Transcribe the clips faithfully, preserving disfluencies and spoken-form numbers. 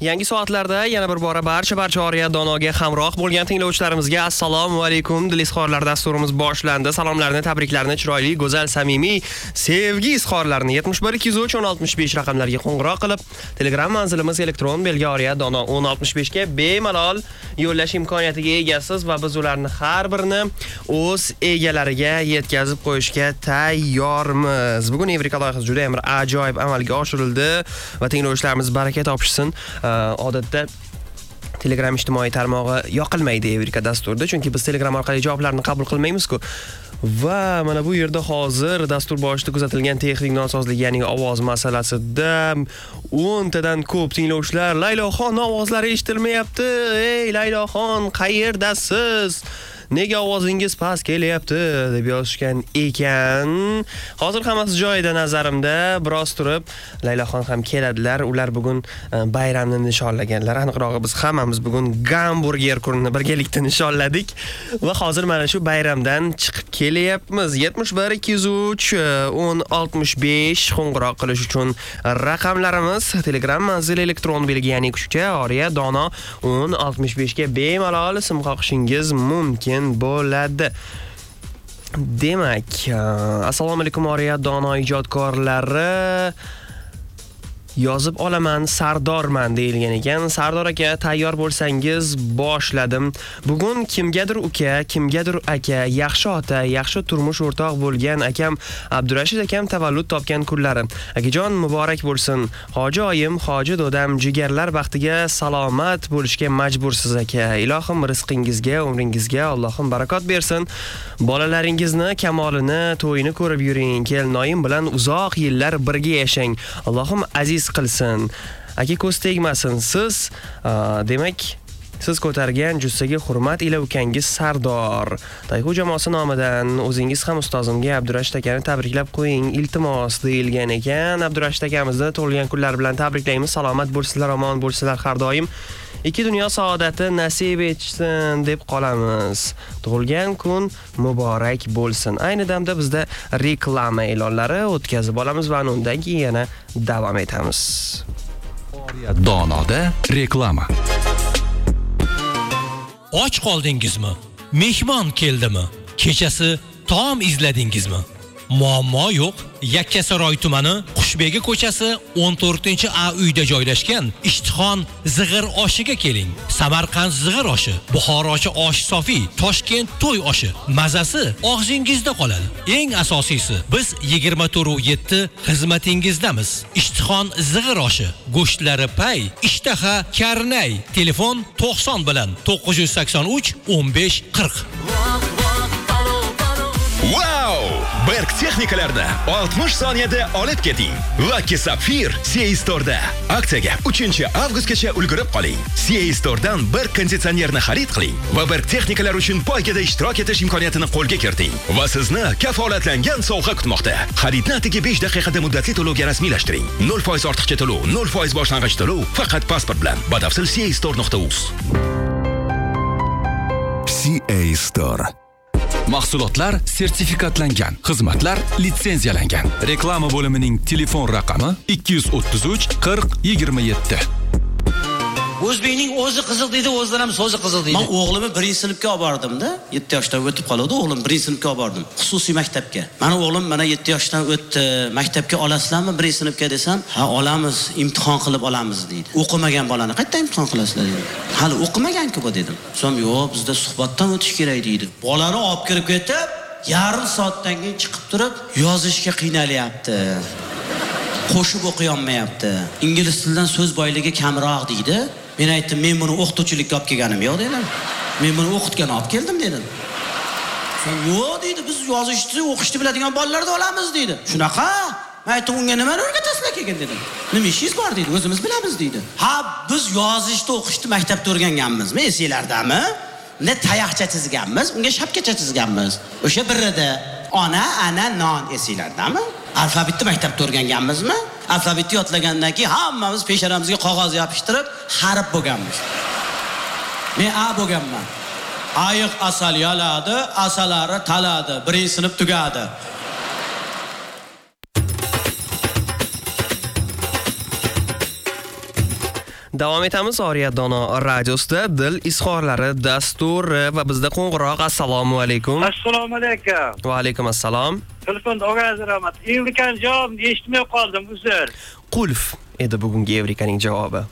Yangi soatlarda yana bir bora barcha barcha Oriya Donoga hamroh bo'lgan tinglovchilarimizga assalomu alaykum. Dil izhorlar dasturimiz boshlandi. Salomlarni, tabriklarni, chiroyli, go'zal, samimiy sevgi izhorlarini yetmish bir ikki yuz uch o'n oltmish besh raqamlarga qo'ng'iroq qilib, Telegram manzilimiz elektron belgi Oriya Dono o'n oltmish besh ga bemalol yo'llash imkoniyatiga egasiz va biz ularni har birini o'z egalariga yetkazib qo'yishga tayyormiz. Bugun Evrika loyihasi juda ham ajoyib amalga oshirildi va tinglovchilarimiz baraka topishsin. Odatda Telegram ijtimoiy tarmog'i yoqilmaydi Evrika dasturida, chunki biz Telegram orqali javoblarni qabul qilmaymiz-ku. Va mana bu yerda hozir dastur boshida kuzatilgan texnik nosozlik, ya'ni ovoz masalasida o'n tadan ko'p tinglovchilar Layloxon ovozlari eshitilmayapti. Ey Layloxon, qayerdasiz? Nega ovozingiz past kelyapti deb yozishgan ekan. Hozir hammasi joyida nazarimda. Biroz turib Layloxon ham keladilar. Ular bugun bayramni nishonlaganlar. Aniqrog'i biz hammamiz bugun gamburger kunini birgalikda nishonladik va hozir mana shu bayramdan chiqib kelyapmiz. yetmish bir ikki yuz uch o'n oltmish besh qo'ng'iroq qilish uchun raqamlarimiz Telegram manzili elektron belgi, ya'ni kuchcha Oriya Dono o'n oltmish besh ga bemalol ism qo'yishingiz mumkin bo'ladi. Demak, assalomu alaykum Oriya Dono ijodkorlari. Yozib olaman, Sardorman deyilgan ekan. Sardor aka, tayyor bo'lsangiz boshladim. Bugun kimgadir uka, kimgadir aka, yaxshi ota, yaxshi turmush o'rtoq bo'lgan akam Abdurashid akam tavallud topgan kunlari. Akajon muborak bo'lsin. Hoji oyim, hoji dodam jigarlar baxtiga salomat bo'lishga majbursiz aka. Ilohim rizqingizga, umringizga Allohim barakot bersin. Bolalaringizni kamolini, to'yini ko'rib yuring. Kelinoyim bilan uzoq yillar birga yashang. Allohim aziz qilsin. Aka ko'z tegmasin. Siz demak siz ko'targan jussaga hurmat ila ukangiz Sardor. Tayxu jamoasi nomidan o'zingiz ham ustozimga Abdurashid akani tabriklab qo'ying iltimos deyilgan ekan. Abdurashid akamizni tug'ilgan kunlar bilan tabriklaymiz. Salomat bo'lsinlar, omon bo'lsinlar har doim. Ikki dunyo saodati nasib etsin deb qolamiz. Tug'ilgan kun muborak bo'lsin. Ayni damda bizda reklama e'lonlari o'tkazib olamiz va undan keyin yana davom etamiz. Donoda reklama. Och qoldingizmi? Mehmon keldimi? Kechasi taom izladingizmi? Muammo yo'q. Yakkasaroy tumani Qushbegi ko'chasi o'n to'rtinchi A uyda joylashgan Ishtixon zig'ir oshiga keling. Samarqand zig'ir oshi, Buxorochi osh sofi, Toshkent to'y oshi. Mazasi og'zingizda qoladi. Eng asosiysi, biz yigirma to'rt yetti xizmatingizdamiz. Ishtixon zig'ir oshi, go'shtlari pay, ishtaha karnay. Telefon to'qson bilan to'qqiz yuz sakson uch o'n besh qirq. Wow! Berk texnikalarda oltmish soniyada olib keting. Lucky Sapphire C A Store'da. Aksiyaga uchinchi avgustgacha ulgurib qoling. C A Store'dan bir konditsionerni xarid qiling va Berk texnikalar uchun poygada ishtirok etish imkoniyatini qo'lga kiriting. Va sizni kafolatlangan sovg'a kutmoqda. Xaridni atigi besh daqiqada muddatli to'lovga rasmiylashtiring. nol foiz ortiqcha to'lov, nol foiz boshlang'ich to'lov faqat pasport bilan. Batafsil c a store nuqta uz. C A Store. Mahsulotlar sertifikatlangan, xizmatlar litsenziyalangan. Reklama bo'limining telefon raqami ikki yuz o'ttiz uch qirq yigirma yetti. O'zbekning o'zi qiziq deydi, o'zidan ham so'zi qiziq deydi. Men o'g'limni birinchi sinfga olib bordim-da, yetti yoshda o'tib qoldi o'g'lim, birinchi sinfga olib bordim, xususiy maktabga. Meni o'g'lim mana yetti yoshdan o'tdi, maktabga olasizlarmi birinchi sinfga desam, ha olamiz, imtihon qilib olamiz deydi. O'qimagan bolani qayerda imtihon qilasizlar dedi. Hali o'qimagan-ku bu dedim. So'ng yo'q, bizda suhbatdan o'tish kerak deydi. Bolani olib kirib ketib, yarim soatdan keyin chiqib turib, yozishga qiynalyapti. Qo'shib o'qiy olmayapti. Ingliz tilidan so'z boyligi kamroq deydi. Men aytdim, men buni o'qituvchilikka olib kelganim yo'q dedim. Men buni o'qitgan olib keldim dedim. So'ng yo'q deydi, biz yozishni, o'qishni biladigan bolalarni olamiz deydi. Shunaqa? Men aytdim, unga nimani o'rgatasizlar keyin dedim. Nima ishingiz bor deydi, o'zimiz bilamiz deydi. Ha, biz yozishni, o'qishni maktabda o'rganganmizmi, esinglardami? Ne tayoqcha chizganmiz, unga shapkacha chizganmiz. O'sha birida ona, ana, non esinglardami? Alfabetni maktabda o'rganganmizmi? Alfabetni yodlagandan keyin hammamiz peshanamizga qog'oz yopishtirib harf bo'lganmiz. Men A bo'lganman. Ayiq asal yaladi, asalari taladi. Birinchi sinf tugadi. Davom etamiz Oriya Dono radiosida Dil izhorlari dasturi va bizda qo'ng'iroq. Assalomu alaykum. Assalomu alaykum. Va alaykum assalom. Telefonda og'azi rahmat. Evrikaning javobini eshitmay qoldim, uzr. Qulf edi bugungi Evrikaning javobi.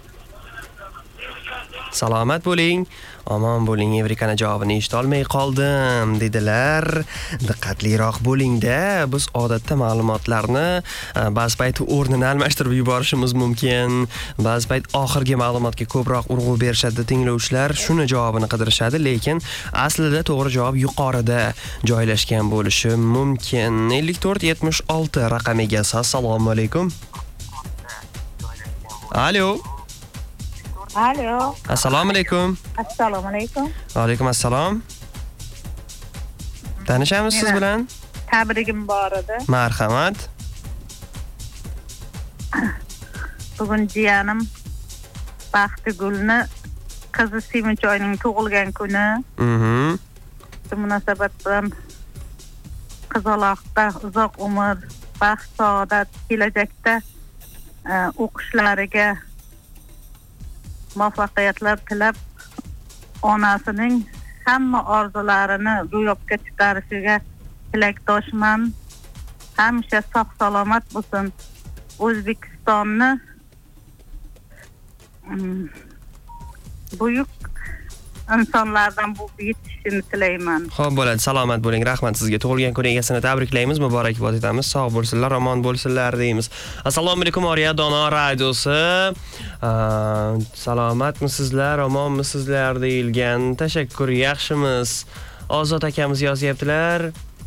Salomat bo'ling, omon bo'ling. Evrikaning javobini eshita olmay qoldim dedilar. Diqqatliroq bo'ling-da. Biz odatda ma'lumotlarni ba'zi payt o'rnini almashtirib yuborishimiz mumkin. Ba'zi payt oxirgi ma'lumotga ko'proq urg'u berishadi tinglovchilar. Shuni javobini qidirishadi, lekin aslida to'g'ri javob yuqorida joylashgan bo'lishi mumkin. ellik to'rt yetmish olti raqam egasi. Assalomu alaykum. Alo. Alo. Assalomu alaykum. Assalomu alaykum. Va alaykum assalom. Tanishamiz siz bilan? Tabrigim bor edi. Marhamat. Bugun jiyanim Baxtigulni qizi Sevinchoyning tug'ilgan kuni. Mhm. Shu munosabat bilan qizaloqqa uzoq umr, baxt, saodat, kelajakda o'qishlariga muvaffaqiyatlar tilab, onasining hamma orzularini ro'yobga chiqarishiga tilakdoshman. Hamisha sog' salomat bo'lsin. O'zbekistonni buyuk insonlardan bu yetishishini tilayman. Xo'p bo'ladi, salomat bo'ling. Rahmat sizga. Tug'ilgan kun egasini tabriklaymiz, muborakbod etamiz. Sog' bo'lsinlar, omon bo'lsinlar deymiz. Assalomu alaykum Oriya Dono radiosi. Salomatmisizlar, omonmisizlar deyilgan. Tashakkur, yaxshimiz. Ozod akamiz yozyaptilar.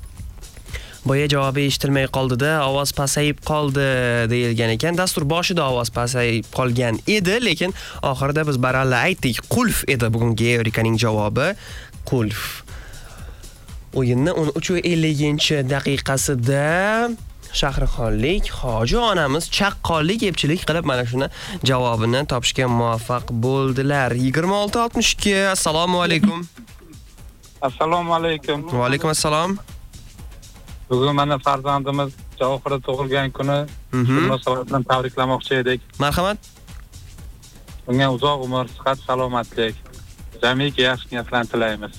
Boya javobi eshitilmay qoldi-da, ovoz pasayib qoldi deyilgan ekan. Dastur boshida ovoz pasayib qolgan edi, lekin oxirida biz baralla aytdik. Qulf edi bugungi Evrikaning javobi. Qulf. O'yinni o'n uch ellinchi daqiqasida Shahrixonlik hoji onamiz chaqqonlik epchilik qilib mana shuni javobini topishga muvaffaq bo'ldilar. yigirma olti oltmish ikki. Assalomu alaykum. Assalomu alaykum. Va alaykum assalom. Bugun mana farzandimiz Javohirda tug'ilgan kuni. Shu munosabat bilan tabriklamoqchi edik. Marhamat. Unga uzoq umr, sihat, salomatlik, jamiki yaxshi niyatlarni tilaymiz.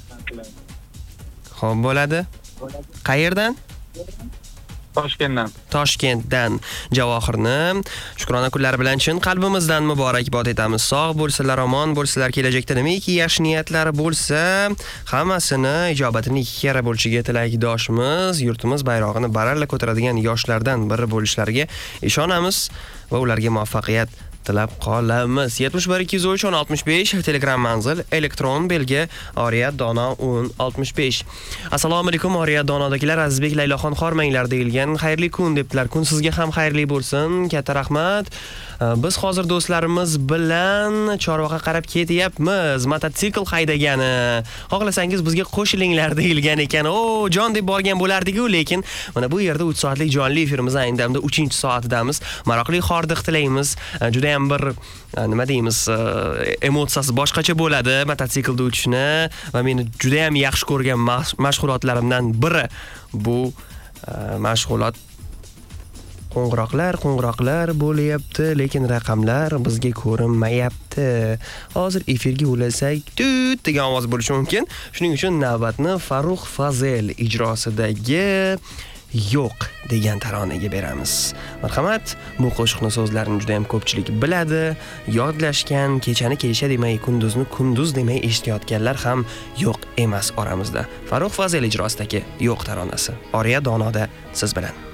Xo'p bo'ladi. Qayerdan? Toshkentdan. Toshkentdan Javohirni shukrona kunlari bilan chin qalbimizdan muborakbod etamiz. Sog' bo'lsinlar, omon bo'lsinlar, kelajakda nimaiki yaxshi niyatlari bo'lsa, hammasini ijobatini ikki karra bo'lishiga tilakdoshimiz. Yurtimiz bayrog'ini baralla ko'taradigan yoshlardan biri bo'lishlariga ishonamiz va ularga muvaffaqiyat tilab qolamiz. yetmish bir ikki yuz uch o'n oltmish besh Telegram manzil, elektron belgi Oriya Dono o'n oltmish besh. Assalomu alaykum Oriya Donodagilar, Azizbek Layloxon xormanglar deyilgan. Xayrli kun debdilar. Kun sizga ham xayrli bo'lsin. Katta rahmat. Biz hozir do'stlarimiz bilan Chorvoqqa qarab ketyapmiz. Mototsikl haydagani. Xohlasangiz bizga qo'shilinglar deyilgan ekan. O, jon deb borgan bo'lardik-ku, lekin mana bu yerda uch soatlik jonli efirimiz ayni damda uchinchi soatidamiz. Maroqli xordiq tilaymiz. Juda ham bir nima deymiz, emotsiyasi boshqacha bo'ladi mototsiklda uchishni va meni juda ham yaxshi ko'rgan mashg'ulotlarimdan biri bu mashg'ulot. Qo'ng'iroqlar, qo'ng'iroqlar bo'lyapti, lekin raqamlar bizga ko'rinmayapti. Hozir efirga ulasak, tut degan ovoz bo'lishi mumkin. Shuning uchun navbatni Farruh Fazel ijrosidagi yo'q degan taronaga beramiz. Marhamat, bu qo'shiqning so'zlarini juda ham ko'pchilik biladi, yodlashgan, kechani kecha demay, kunduzni kunduz demay eshitayotganlar ham yo'q emas oramizda. Farruh Fazel ijrosidagi yo'q taronasi. Oriya Donoda siz bilan.